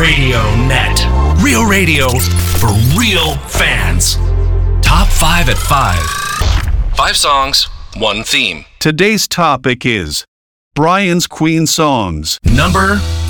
Radio Net. Real radio for real fans. Top 5 at 5. 5 songs, 1 theme. Today's topic is Brian's Queen songs. Number